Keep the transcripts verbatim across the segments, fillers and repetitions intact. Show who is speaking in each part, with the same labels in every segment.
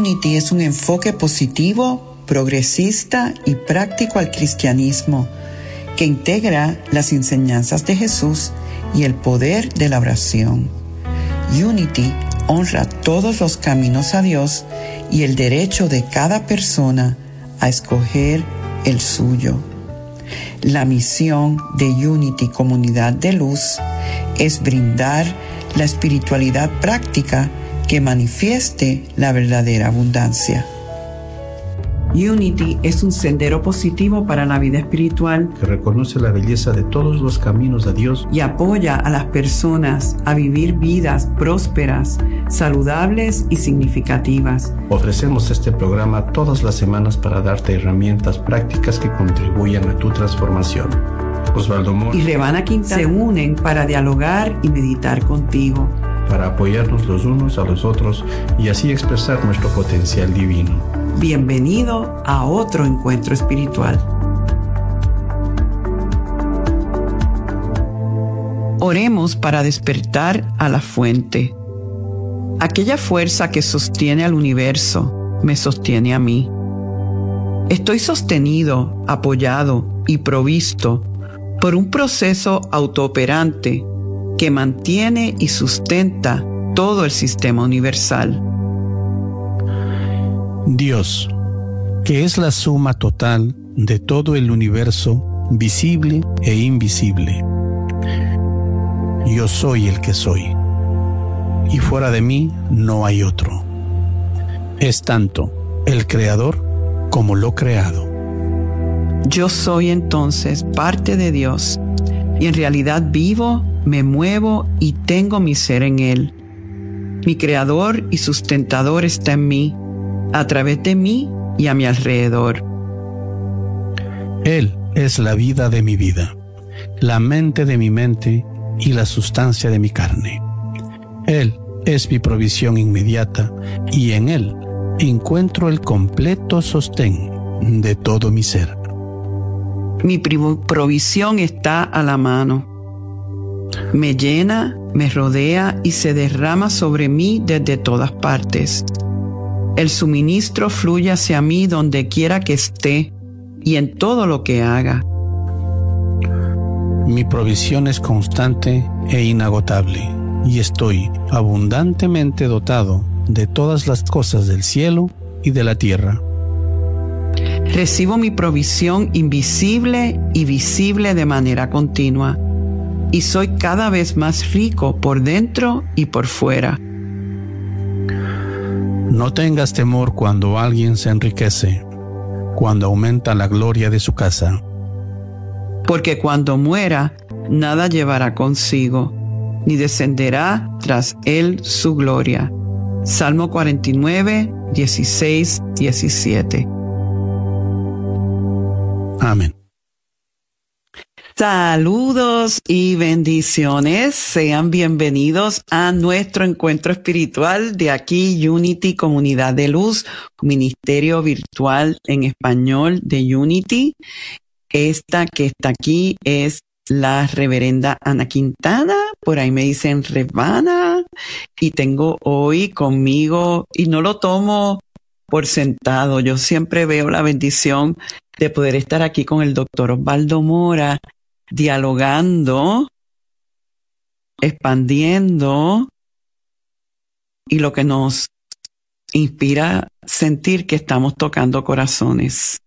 Speaker 1: Unity es un enfoque positivo, progresista y práctico al cristianismo que integra las enseñanzas de Jesús y el poder de la oración. Unity honra todos los caminos a Dios y el derecho de cada persona a escoger el suyo. La misión de Unity Comunidad de Luz es brindar la espiritualidad práctica que manifieste la verdadera abundancia. Unity es un sendero positivo para la vida espiritual
Speaker 2: que reconoce la belleza de todos los caminos a Dios
Speaker 1: y apoya a las personas a vivir vidas prósperas, saludables y significativas.
Speaker 2: Ofrecemos este programa todas las semanas para darte herramientas prácticas que contribuyan a tu transformación. Osvaldo Mora
Speaker 1: y Revana Quintana se unen para dialogar y meditar contigo,
Speaker 2: para apoyarnos los unos a los otros y así expresar nuestro potencial divino.
Speaker 1: Bienvenido a otro encuentro espiritual. Oremos para despertar a la fuente. Aquella fuerza que sostiene al universo me sostiene a mí. Estoy sostenido, apoyado y provisto por un proceso autooperante que mantiene y sustenta todo el sistema universal.
Speaker 3: Dios, que es la suma total de todo el universo, visible e invisible. Yo soy el que soy, y fuera de mí no hay otro. Es tanto el Creador como lo creado.
Speaker 1: Yo soy entonces parte de Dios, y en realidad vivo, me muevo y tengo mi ser en Él. Mi Creador y sustentador está en mí, a través de mí y a mi alrededor.
Speaker 3: Él es la vida de mi vida, la mente de mi mente y la sustancia de mi carne. Él es mi provisión inmediata y en Él encuentro el completo sostén de todo mi ser.
Speaker 1: Mi provisión está a la mano. Me llena, me rodea y se derrama sobre mí desde todas partes. El suministro fluye hacia mí donde quiera que esté y en todo lo que haga.
Speaker 3: Mi provisión es constante e inagotable y estoy abundantemente dotado de todas las cosas del cielo y de la tierra.
Speaker 1: Recibo mi provisión invisible y visible de manera continua y soy cada vez más rico por dentro y por fuera.
Speaker 3: No tengas temor cuando alguien se enriquece, cuando aumenta la gloria de su casa.
Speaker 1: Porque cuando muera, nada llevará consigo, ni descenderá tras él su gloria. Salmo cuarenta y nueve, dieciséis, diecisiete.
Speaker 3: Amén.
Speaker 1: Saludos y bendiciones. Sean bienvenidos a nuestro encuentro espiritual de aquí, Unity Comunidad de Luz, ministerio virtual en español de Unity. Esta que está aquí es la reverenda Ana Quintana, por ahí me dicen Revana, y tengo hoy conmigo, y no lo tomo por sentado, yo siempre veo la bendición de poder estar aquí con el doctor Osvaldo Mora, dialogando, expandiendo, y lo que nos inspira sentir que estamos tocando corazones.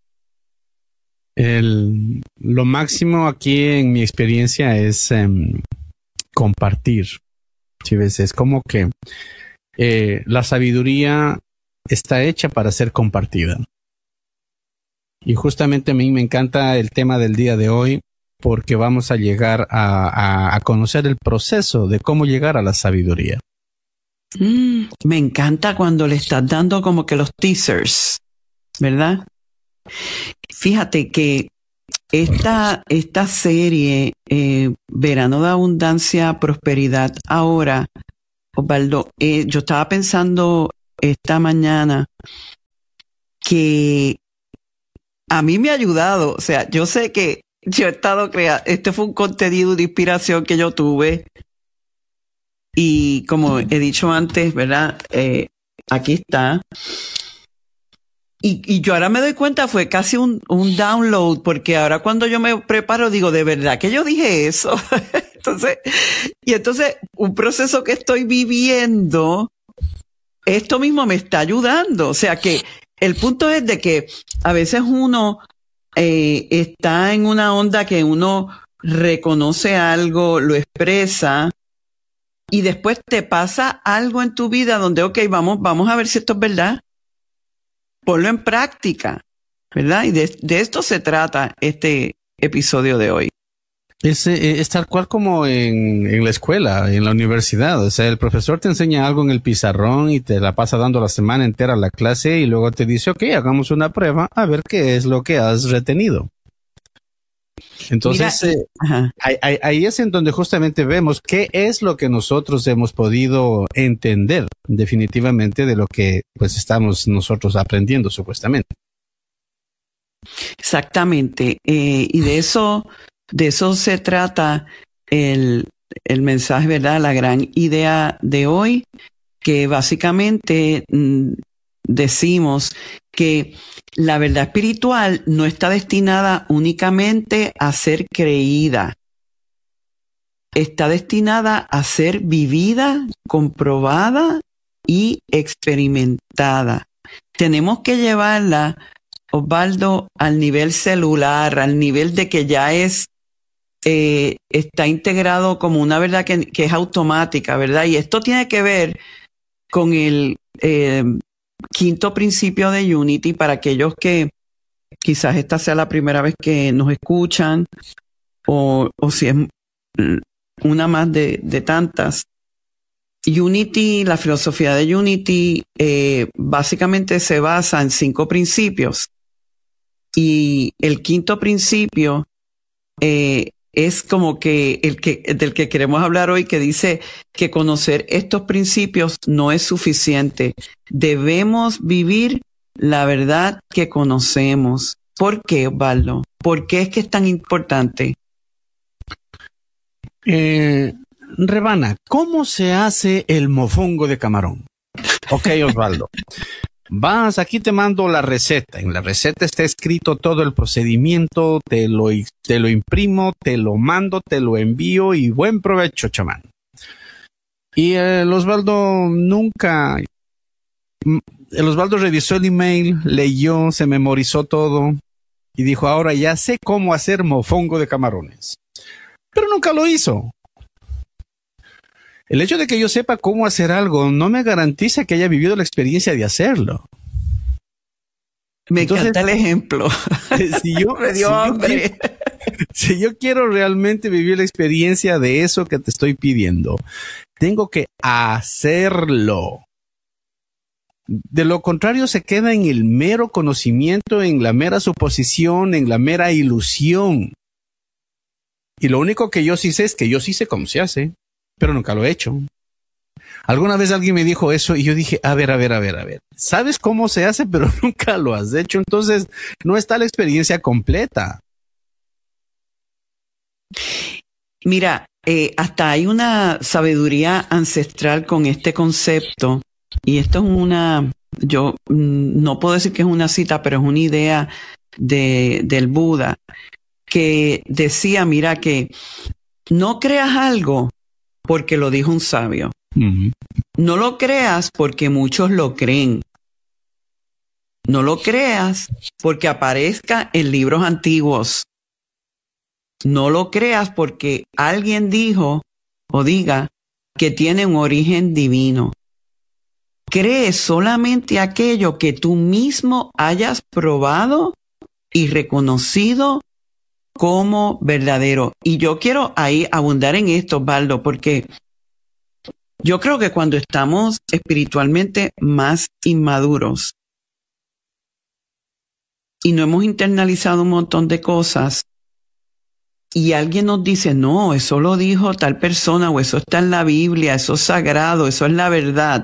Speaker 4: El, lo máximo aquí en mi experiencia es um, compartir. ¿Sí ves? Es como que eh, la sabiduría está hecha para ser compartida. Y justamente a mí me encanta el tema del día de hoy porque vamos a llegar a, a, a conocer el proceso de cómo llegar a la sabiduría.
Speaker 1: Mm, me encanta cuando le estás dando como que los teasers, ¿verdad? Fíjate que esta, esta serie, eh, Verano de Abundancia, Prosperidad Ahora, Osvaldo, eh, yo estaba pensando esta mañana que a mí me ha ayudado. O sea, yo sé que yo he estado creando, este fue un contenido de inspiración que yo tuve. Y como he dicho antes, ¿verdad? Eh, aquí está. Y, y yo ahora me doy cuenta, fue casi un, un download, porque ahora cuando yo me preparo digo, ¿de verdad que yo dije eso? Entonces, y entonces un proceso que estoy viviendo, esto mismo me está ayudando. O sea que el punto es de que a veces uno eh, está en una onda que uno reconoce algo, lo expresa, y después te pasa algo en tu vida donde, ok, vamos, vamos a ver si esto es verdad. Ponlo en práctica, ¿verdad? Y de, de esto se trata este episodio de hoy.
Speaker 4: Es, es tal cual como en, en la escuela, en la universidad. O sea, el profesor te enseña algo en el pizarrón y te la pasa dando la semana entera a la clase y luego te dice, ok, hagamos una prueba a ver qué es lo que has retenido. Entonces, Mira, eh, ahí, ahí, ahí es en donde justamente vemos qué es lo que nosotros hemos podido entender definitivamente de lo que pues estamos nosotros aprendiendo supuestamente.
Speaker 1: Exactamente. Eh, y de eso, de eso se trata el, el mensaje, ¿verdad? La gran idea de hoy, que básicamente mm, decimos que la verdad espiritual no está destinada únicamente a ser creída. Está destinada a ser vivida, comprobada y experimentada. Tenemos que llevarla, Osvaldo, al nivel celular, al nivel de que ya es, eh, está integrado como una verdad que, que es automática, ¿verdad? Y esto tiene que ver con el eh, quinto principio de Unity, para aquellos que quizás esta sea la primera vez que nos escuchan, o, o si es una más de, de tantas. Unity, la filosofía de Unity, eh, básicamente se basa en cinco principios. Y el quinto principio eh, es como que el que del que queremos hablar hoy, que dice que conocer estos principios no es suficiente. Debemos vivir la verdad que conocemos. ¿Por qué, Osvaldo? ¿Por qué es que es tan importante?
Speaker 4: Eh, Rebana, ¿cómo se hace el mofongo de camarón? Ok, Osvaldo. Vas, aquí te mando la receta. En la receta está escrito todo el procedimiento, te lo, te lo imprimo, te lo mando, te lo envío y buen provecho, chamán. Y el Osvaldo nunca... El Osvaldo revisó el email, leyó, se memorizó todo y dijo, ahora ya sé cómo hacer mofongo de camarones. Pero nunca lo hizo. El hecho de que yo sepa cómo hacer algo no me garantiza que haya vivido la experiencia de hacerlo.
Speaker 1: Me Entonces, encanta el ejemplo.
Speaker 4: Si yo,
Speaker 1: me dio
Speaker 4: si
Speaker 1: hambre.
Speaker 4: Yo quiero, si yo quiero realmente vivir la experiencia de eso que te estoy pidiendo, tengo que hacerlo. De lo contrario, se queda en el mero conocimiento, en la mera suposición, en la mera ilusión. Y lo único que yo sí sé es que yo sí sé cómo se hace, pero nunca lo he hecho. Alguna vez alguien me dijo eso y yo dije, a ver, a ver, a ver, a ver. Sabes cómo se hace, pero nunca lo has hecho. Entonces, no está la experiencia completa.
Speaker 1: Mira, eh, hasta hay una sabiduría ancestral con este concepto. Y esto es una, yo mm, no puedo decir que es una cita, pero es una idea de, del Buda, que decía, mira, que no creas algo porque lo dijo un sabio. Uh-huh. No lo creas porque muchos lo creen. No lo creas porque aparezca en libros antiguos. No lo creas porque alguien dijo o diga que tiene un origen divino. Cree solamente aquello que tú mismo hayas probado y reconocido como verdadero. Y yo quiero ahí abundar en esto, Osvaldo, porque yo creo que cuando estamos espiritualmente más inmaduros y no hemos internalizado un montón de cosas y alguien nos dice, no, eso lo dijo tal persona o eso está en la Biblia, eso es sagrado, eso es la verdad.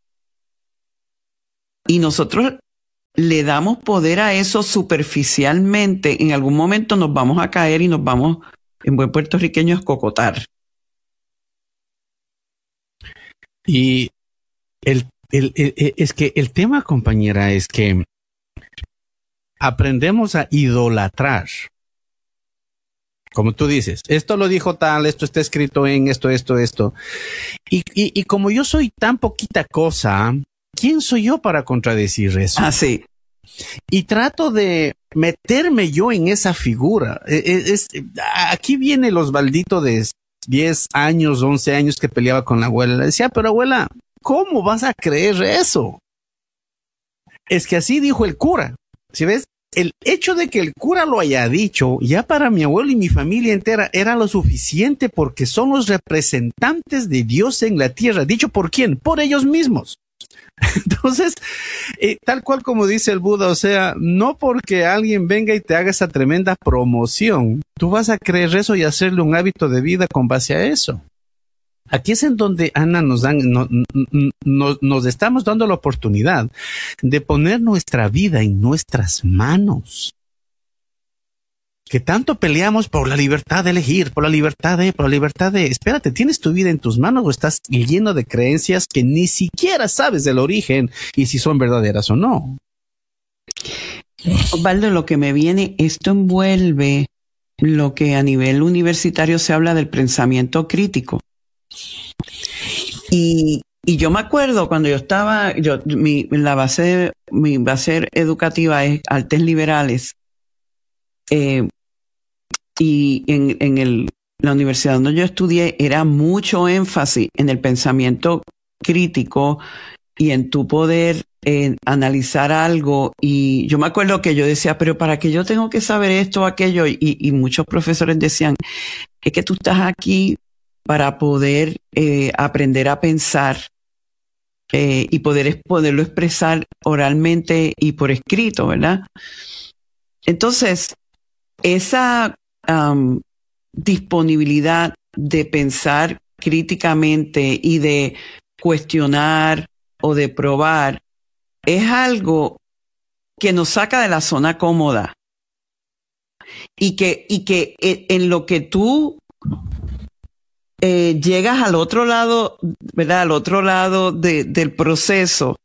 Speaker 1: Y nosotros le damos poder a eso superficialmente, en algún momento nos vamos a caer y nos vamos, en buen puertorriqueño, a escocotar.
Speaker 4: Y el el, el, el, es que el tema, compañera, es que aprendemos a idolatrar. Como tú dices, esto lo dijo tal, esto está escrito en esto, esto, esto. Y, y, y como yo soy tan poquita cosa, ¿quién soy yo para contradecir eso?
Speaker 1: Ah, sí.
Speaker 4: Y trato de meterme yo en esa figura. Es, es, aquí viene los balditos de diez años, once años que peleaba con la abuela. Le decía, pero abuela, ¿cómo vas a creer eso? Es que así dijo el cura. ¿Sí ves? El hecho de que el cura lo haya dicho, ya para mi abuelo y mi familia entera era lo suficiente, porque son los representantes de Dios en la tierra. ¿Dicho por quién? Por ellos mismos. Entonces, eh, tal cual como dice el Buda, o sea, no porque alguien venga y te haga esa tremenda promoción, tú vas a creer eso y hacerle un hábito de vida con base a eso. Aquí es en donde, Ana, nos dan, no, no, no, nos estamos dando la oportunidad de poner nuestra vida en nuestras manos. Que tanto peleamos por la libertad de elegir, por la libertad de, por la libertad de, espérate, ¿tienes tu vida en tus manos o estás lleno de creencias que ni siquiera sabes del origen y si son verdaderas o no?
Speaker 1: Osvaldo, lo que me viene, esto envuelve lo que a nivel universitario se habla del pensamiento crítico. Y, y yo me acuerdo cuando yo estaba, yo, mi, la base, mi base educativa es artes liberales. Eh, y en, en el, la universidad donde yo estudié era mucho énfasis en el pensamiento crítico y en tu poder eh, analizar algo. Y yo me acuerdo que yo decía, pero ¿para qué yo tengo que saber esto o aquello? Y, y muchos profesores decían, es que tú estás aquí para poder eh, aprender a pensar eh, y poder poderlo expresar oralmente y por escrito, ¿verdad? Entonces, esa um, disponibilidad de pensar críticamente y de cuestionar o de probar es algo que nos saca de la zona cómoda y que, y que en lo que tú Eh, llegas al otro lado, ¿verdad? Al otro lado de, del proceso.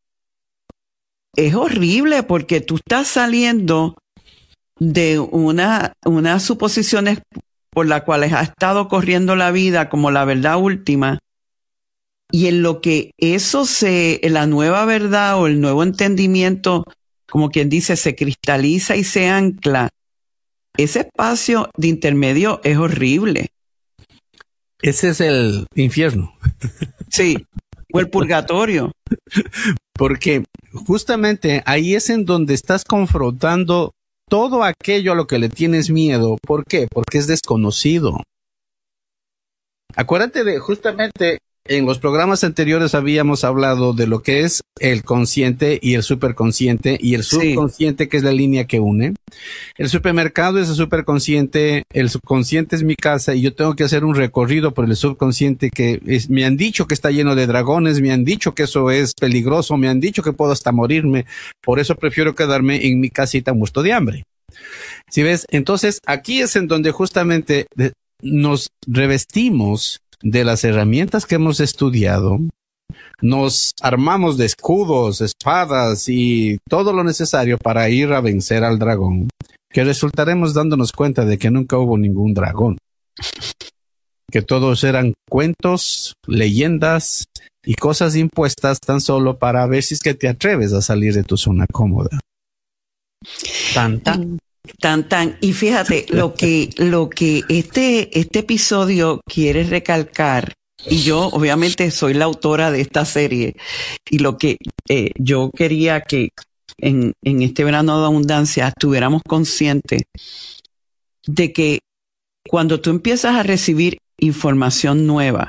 Speaker 1: Es horrible porque tú estás saliendo de una, unas suposiciones por las cuales has estado corriendo la vida como la verdad última. Y en lo que eso se, la nueva verdad o el nuevo entendimiento, como quien dice, se cristaliza y se ancla, ese espacio de intermedio es horrible.
Speaker 4: Ese es el infierno.
Speaker 1: Sí, o el purgatorio.
Speaker 4: Porque justamente ahí es en donde estás confrontando todo aquello a lo que le tienes miedo. ¿Por qué? Porque es desconocido. Acuérdate de justamente en los programas anteriores habíamos hablado de lo que es el consciente y el superconsciente y el subconsciente, sí, que es la línea que une. El supermercado es el superconsciente, el subconsciente es mi casa y yo tengo que hacer un recorrido por el subconsciente que es, me han dicho que está lleno de dragones, me han dicho que eso es peligroso, me han dicho que puedo hasta morirme, por eso prefiero quedarme en mi casita muerto de hambre. ¿Sí ves? Entonces aquí es en donde justamente nos revestimos de las herramientas que hemos estudiado, nos armamos de escudos, espadas y todo lo necesario para ir a vencer al dragón, que resultaremos dándonos cuenta de que nunca hubo ningún dragón, que todos eran cuentos, leyendas y cosas impuestas tan solo para ver si es que te atreves a salir de tu zona cómoda. Tan, tan.
Speaker 1: Tan, tan. Y fíjate, lo que, lo que este, este episodio quiere recalcar, y yo obviamente soy la autora de esta serie, y lo que eh, yo quería que en, en este verano de abundancia estuviéramos conscientes de que cuando tú empiezas a recibir información nueva,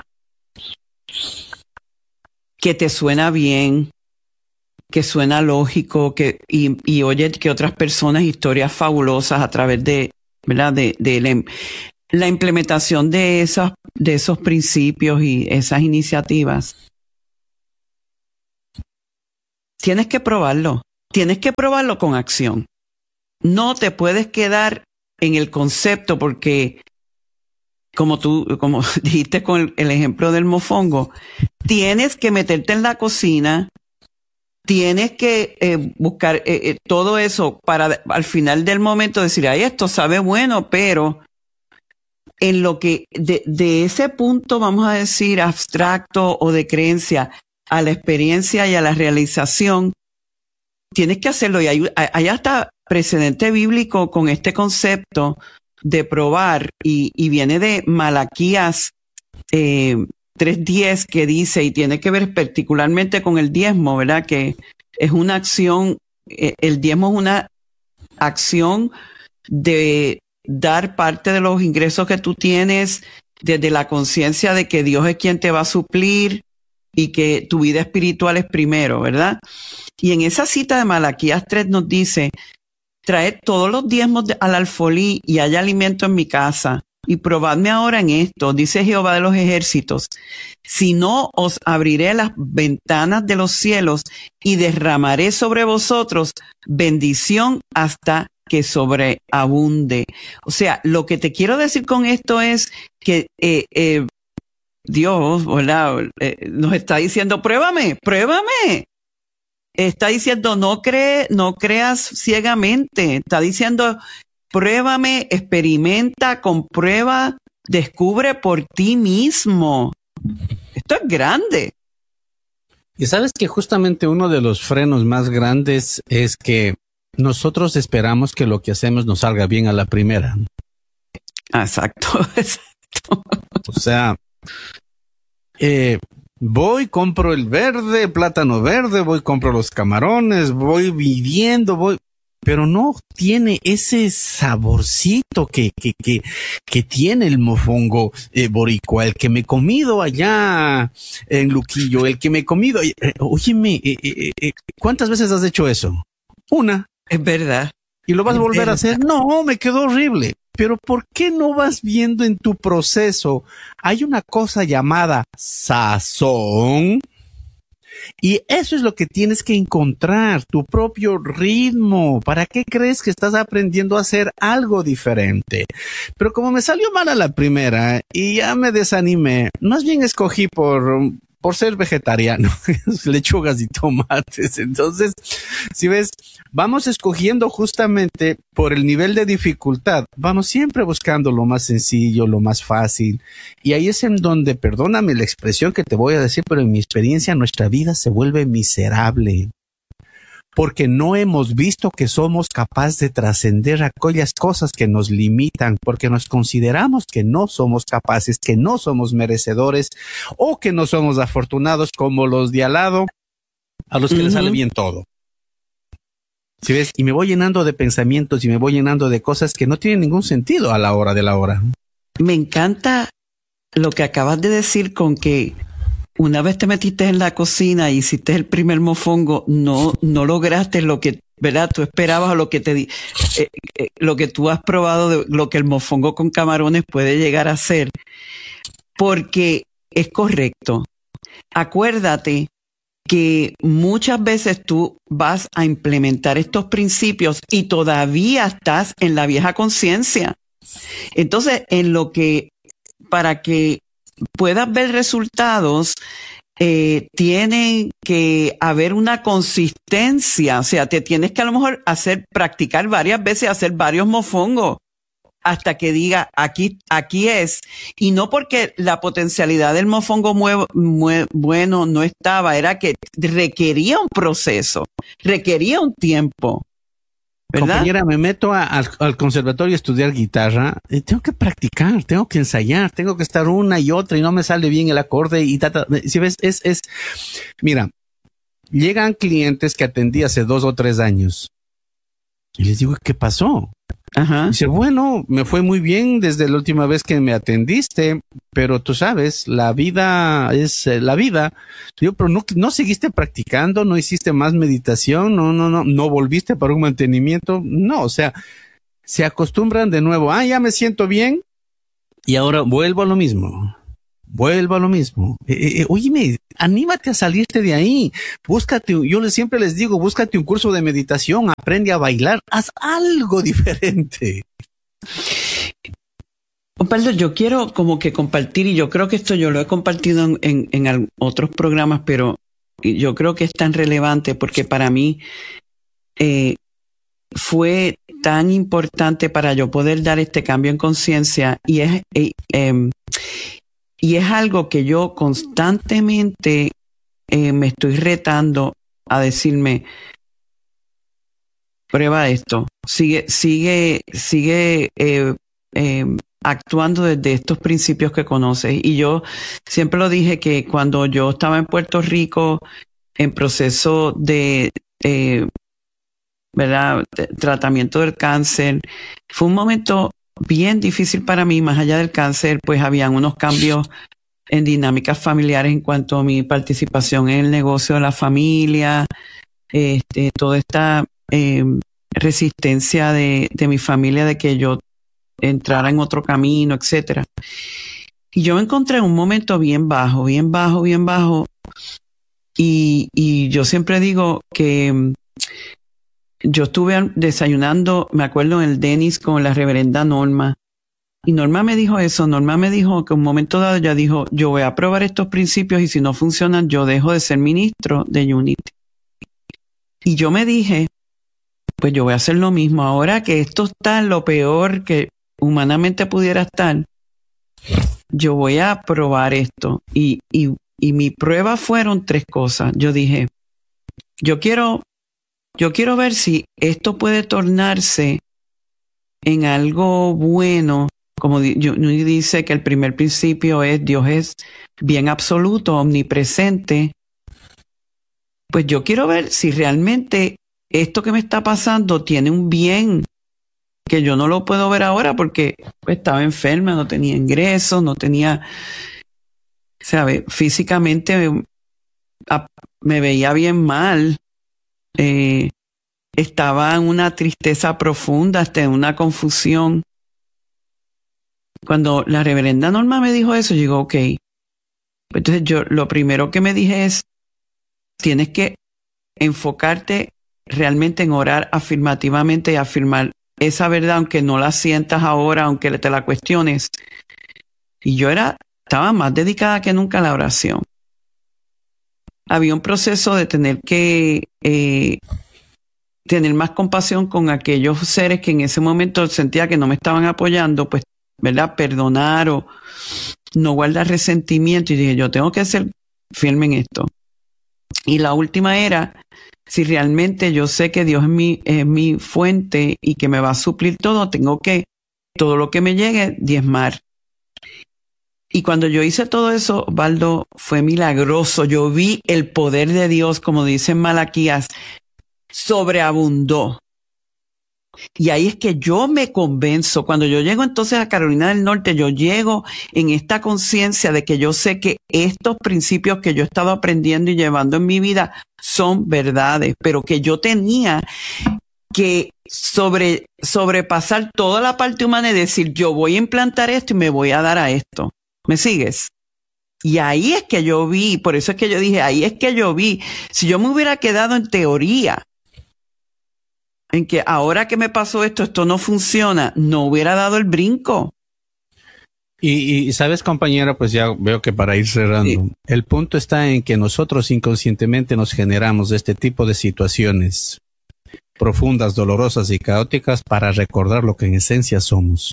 Speaker 1: que te suena bien, que suena lógico, que y, y oye que otras personas historias fabulosas a través de, ¿verdad? De, de la, la implementación de esas, de esos principios y esas iniciativas. Tienes que probarlo, tienes que probarlo con acción. No te puedes quedar en el concepto porque como tú, como dijiste con el, el ejemplo del mofongo, tienes que meterte en la cocina, tienes que eh, buscar eh, eh, todo eso para al final del momento decir, ay, esto sabe bueno, pero en lo que de, de ese punto, vamos a decir, abstracto o de creencia a la experiencia y a la realización, tienes que hacerlo. Y hay, hay hasta precedente bíblico con este concepto de probar, y, y viene de Malaquías eh, tres diez, que dice, y tiene que ver particularmente con el diezmo, ¿verdad? Que es una acción, eh, el diezmo es una acción de dar parte de los ingresos que tú tienes desde la conciencia de que Dios es quien te va a suplir y que tu vida espiritual es primero, ¿verdad? Y en esa cita de Malaquías tres nos dice, traed todos los diezmos de, al alfolí y haya alimento en mi casa, y probadme ahora en esto, dice Jehová de los ejércitos, si no os abriré las ventanas de los cielos y derramaré sobre vosotros bendición hasta que sobreabunde. O sea, lo que te quiero decir con esto es que eh, eh, Dios, ¿verdad? Eh, nos está diciendo, pruébame, pruébame. Está diciendo, no cree, no creas ciegamente. Está diciendo, pruébame, experimenta, comprueba, descubre por ti mismo. Esto es grande.
Speaker 4: Y sabes que justamente uno de los frenos más grandes es que nosotros esperamos que lo que hacemos nos salga bien a la primera.
Speaker 1: Exacto, exacto.
Speaker 4: O sea, eh, voy, compro el verde, plátano verde, voy, compro los camarones, voy midiendo, voy, pero no tiene ese saborcito que, que, que, que tiene el mofongo eh, boricua, el que me he comido allá en Luquillo, el que me he comido. Eh, óyeme, eh, eh, eh, ¿cuántas veces has hecho eso? Una.
Speaker 1: Es verdad.
Speaker 4: ¿Y lo vas a volver
Speaker 1: verdad.
Speaker 4: a hacer? No, me quedó horrible. Pero ¿por qué no vas viendo en tu proceso? Hay una cosa llamada sazón. Y eso es lo que tienes que encontrar, tu propio ritmo. ¿Para qué crees que estás aprendiendo a hacer algo diferente? Pero como me salió mal a la primera y ya me desanimé, más bien escogí por... por ser vegetariano, lechugas y tomates. Entonces, si ves, vamos escogiendo justamente por el nivel de dificultad. Vamos siempre buscando lo más sencillo, lo más fácil. Y ahí es en donde, perdóname la expresión que te voy a decir, pero en mi experiencia nuestra vida se vuelve miserable. Porque no hemos visto que somos capaces de trascender aquellas cosas que nos limitan, porque nos consideramos que no somos capaces, que no somos merecedores o que no somos afortunados como los de al lado, a los que uh-huh. les sale bien todo. ¿Sí ves? Y me voy llenando de pensamientos y me voy llenando de cosas que no tienen ningún sentido a la hora de la hora.
Speaker 1: Me encanta lo que acabas de decir con que una vez te metiste en la cocina y hiciste el primer mofongo, no, no lograste lo que, ¿verdad? Tú esperabas o lo que te di, eh, eh, lo que tú has probado de lo que el mofongo con camarones puede llegar a ser. Porque es correcto. Acuérdate que muchas veces tú vas a implementar estos principios y todavía estás en la vieja conciencia. Entonces, en lo que, para que puedas ver resultados, eh, tiene que haber una consistencia. O sea, te tienes que a lo mejor hacer, practicar varias veces, hacer varios mofongos hasta que diga aquí, aquí es. Y no porque la potencialidad del mofongo mue, mue, bueno no estaba, era que requería un proceso, requería un tiempo. ¿Verdad?
Speaker 4: Compañera, me meto a, al, al conservatorio a estudiar guitarra y tengo que practicar, tengo que ensayar, tengo que estar una y otra y no me sale bien el acorde y ta, ta, si ves, es, es, mira, llegan clientes que atendí hace dos o tres años y les digo, ¿qué pasó?
Speaker 1: Ajá.
Speaker 4: Dice, bueno, me fue muy bien desde la última vez que me atendiste, pero tú sabes, la vida es eh, la vida. Digo, pero no, no seguiste practicando, no hiciste más meditación, no, no, no, no volviste para un mantenimiento. No, o sea, se acostumbran de nuevo. Ah, ya me siento bien y ahora vuelvo a lo mismo. Vuelvo a lo mismo. Eh, eh, óyeme, anímate a salirte de ahí. Búscate, yo les, siempre les digo, búscate un curso de meditación, aprende a bailar, haz algo diferente.
Speaker 1: Osvaldo, yo quiero como que compartir, y yo creo que esto yo lo he compartido en, en, en otros programas, pero yo creo que es tan relevante porque para mí eh, fue tan importante para yo poder dar este cambio en conciencia, y es eh, eh, y es algo que yo constantemente eh, me estoy retando a decirme: prueba esto, sigue, sigue, sigue eh, eh, actuando desde estos principios que conoces. Y yo siempre lo dije que cuando yo estaba en Puerto Rico en proceso de eh, ¿verdad? de tratamiento del cáncer, fue un momento bien difícil para mí. Más allá del cáncer, pues habían unos cambios en dinámicas familiares en cuanto a mi participación en el negocio de la familia, este, toda esta eh, resistencia de, de mi familia de que yo entrara en otro camino, etcétera. Y yo me encontré en un momento bien bajo, bien bajo, bien bajo. Y, y yo siempre digo que yo estuve desayunando, me acuerdo, en el Dennis con la reverenda Norma. Y Norma me dijo eso. Norma me dijo que en un momento dado ella dijo: yo voy a probar estos principios y si no funcionan, yo dejo de ser ministro de Unity. Y yo me dije, pues yo voy a hacer lo mismo. Ahora que esto está en lo peor que humanamente pudiera estar, yo voy a probar esto. Y, y, y mi prueba fueron tres cosas. Yo dije, yo quiero, yo quiero ver si esto puede tornarse en algo bueno. Como dice que el primer principio es: Dios es bien absoluto, omnipresente. Pues yo quiero ver si realmente esto que me está pasando tiene un bien que yo no lo puedo ver ahora porque pues, estaba enferma, no tenía ingresos, no tenía, ¿sabe? Físicamente me, me veía bien mal. Eh, estaba en una tristeza profunda, hasta en una confusión. Cuando la reverenda Norma me dijo eso, yo digo, ok. Entonces yo lo primero que me dije es: tienes que enfocarte realmente en orar afirmativamente y afirmar esa verdad, aunque no la sientas ahora, aunque te la cuestiones. Y yo era, estaba más dedicada que nunca a la oración. Había un proceso de tener que eh, tener más compasión con aquellos seres que en ese momento sentía que no me estaban apoyando, pues, ¿verdad? Perdonar o no guardar resentimiento. Y dije, yo tengo que ser firme en esto. Y la última era: si realmente yo sé que Dios es mi, es mi fuente y que me va a suplir todo, tengo que, todo lo que me llegue, diezmar. Y cuando yo hice todo eso, Osvaldo, fue milagroso. Yo vi el poder de Dios, como dice en Malaquías, sobreabundó. Y ahí es que yo me convenzo. Cuando yo llego entonces a Carolina del Norte, yo llego en esta conciencia de que yo sé que estos principios que yo he estado aprendiendo y llevando en mi vida son verdades, pero que yo tenía que sobre, sobrepasar toda la parte humana y decir, yo voy a implantar esto y me voy a dar a esto. ¿Me sigues? Y ahí es que yo vi, por eso es que yo dije, ahí es que yo vi, si yo me hubiera quedado en teoría, en que ahora que me pasó esto, esto no funciona, no hubiera dado el brinco.
Speaker 4: Y, y sabes, compañera, pues ya veo que para ir cerrando, sí. El punto está en que nosotros inconscientemente nos generamos este tipo de situaciones profundas, dolorosas y caóticas para recordar lo que en esencia somos.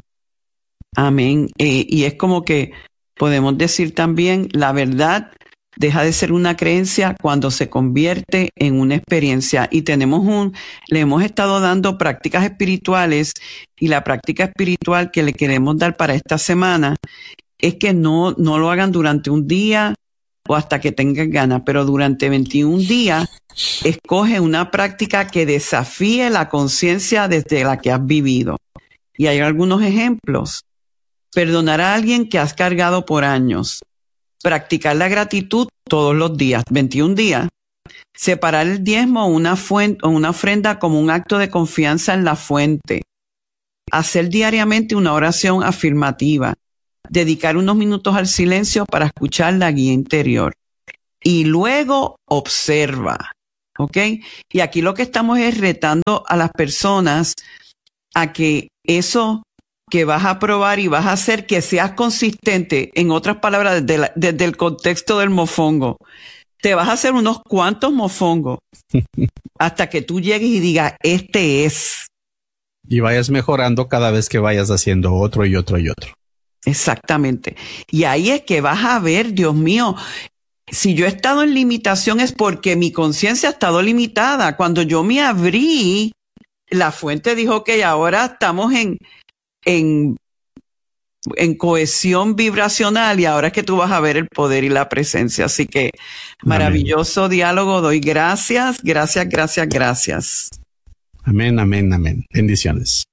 Speaker 1: Amén. Eh, y es como que podemos decir también, la verdad deja de ser una creencia cuando se convierte en una experiencia. Y tenemos un, le hemos estado dando prácticas espirituales, y la práctica espiritual que le queremos dar para esta semana es que no, no lo hagan durante un día o hasta que tengan ganas, pero durante veintiún días escoge una práctica que desafíe la conciencia desde la que has vivido. Y hay algunos ejemplos. Perdonar a alguien que has cargado por años. Practicar la gratitud todos los días, veintiún días. Separar el diezmo o una, fuente, o una ofrenda como un acto de confianza en la fuente. Hacer diariamente una oración afirmativa. Dedicar unos minutos al silencio para escuchar la guía interior. Y luego observa. ¿Ok? Y aquí lo que estamos es retando a las personas a que eso que vas a probar y vas a hacer que seas consistente. En otras palabras, desde, la, desde el contexto del mofongo, te vas a hacer unos cuantos mofongos hasta que tú llegues y digas, este es.
Speaker 4: Y vayas mejorando cada vez que vayas haciendo otro y otro y otro.
Speaker 1: Exactamente. Y ahí es que vas a ver, Dios mío, si yo he estado en limitación es porque mi conciencia ha estado limitada. Cuando yo me abrí, la fuente dijo que ahora estamos en, en, en cohesión vibracional y ahora es que tú vas a ver el poder y la presencia. Así que maravilloso amén. Diálogo. Doy gracias, gracias, gracias, gracias.
Speaker 4: Amén, amén, amén. Bendiciones.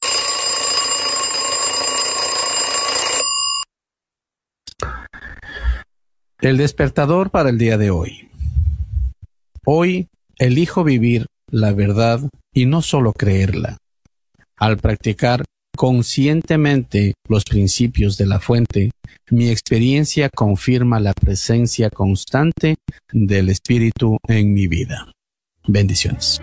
Speaker 4: El despertador para el día de hoy. Hoy elijo vivir la verdad y no solo creerla. Al practicar conscientemente los principios de la fuente, mi experiencia confirma la presencia constante del Espíritu en mi vida. Bendiciones.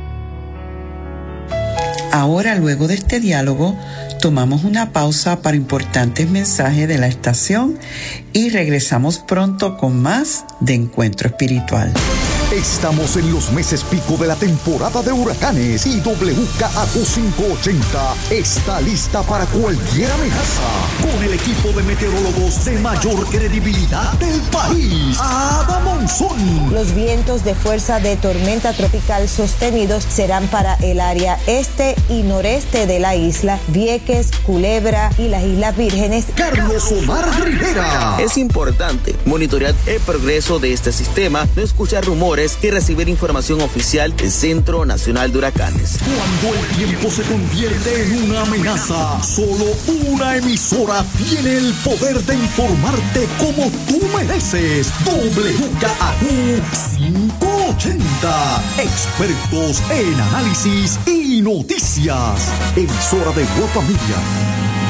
Speaker 1: Ahora, luego de este diálogo, tomamos una pausa para importantes mensajes de la estación y regresamos pronto con más de Encuentro Espiritual.
Speaker 5: Estamos en los meses pico de la temporada de huracanes y W K A Q quinientos ochenta está lista para cualquier amenaza con el equipo de meteorólogos de mayor credibilidad del país, Ada Monzón.
Speaker 6: Los vientos de fuerza de tormenta tropical sostenidos serán para el área este y noreste de la isla, Vieques, Culebra y las Islas Vírgenes.
Speaker 5: Carlos Omar Rivera.
Speaker 7: Es importante monitorear el progreso de este sistema, no escuchar rumores y recibir información oficial del Centro Nacional de Huracanes.
Speaker 5: Cuando el tiempo se convierte en una amenaza, solo una emisora tiene el poder de informarte como tú mereces. W K A Q quinientos ochenta. Expertos en análisis y noticias. Emisora de World Familia.